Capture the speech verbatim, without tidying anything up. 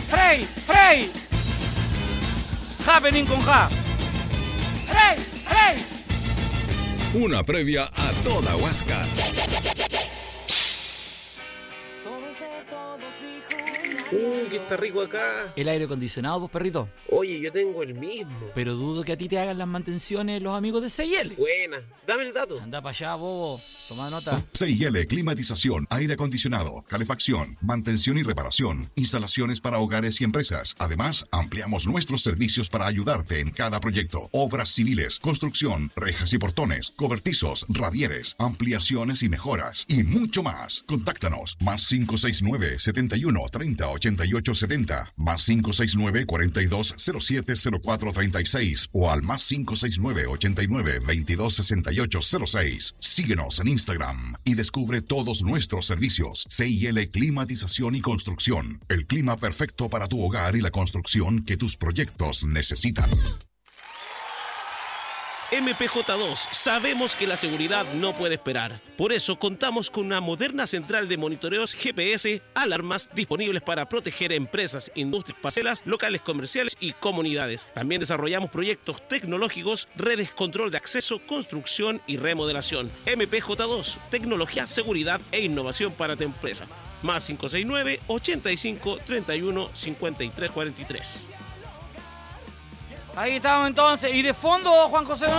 Frey, Frey. Happening con Ja. Frey, Frey. Una previa a toda Huasca. Uh, que está rico acá. El aire acondicionado, pues, perrito. Oye, yo tengo el mismo. Pero dudo que a ti te hagan las mantenciones los amigos de C I L. Buena, dame el dato. Anda para allá, bobo. Toma nota. C I L, climatización, aire acondicionado, calefacción, mantención y reparación, instalaciones para hogares y empresas. Además, ampliamos nuestros servicios para ayudarte en cada proyecto. Obras civiles, construcción, rejas y portones, cobertizos, radieres, ampliaciones y mejoras, y mucho más. Contáctanos, más cinco seis nueve, setenta y uno, treinta, ochenta y ocho, setenta, más cinco seis nueve, cuarenta y dos, cero siete, cero cuatro, treinta y seis, o al más cinco seis nueve, ochenta y nueve, veintidós, sesenta y ocho, cero seis. Síguenos en Instagram y descubre todos nuestros servicios. C I L Climatización y Construcción. El clima perfecto para tu hogar y la construcción que tus proyectos necesitan. M P J dos, sabemos que la seguridad no puede esperar. Por eso contamos con una moderna central de monitoreos G P S, alarmas disponibles para proteger empresas, industrias, parcelas, locales comerciales y comunidades. También desarrollamos proyectos tecnológicos, redes control de acceso, construcción y remodelación. M P J dos, tecnología, seguridad e innovación para tu empresa. Más cinco seis nueve, ochenta y cinco, treinta y uno, cincuenta y tres, cuarenta y tres. Ahí estamos entonces. Y de fondo, Juan José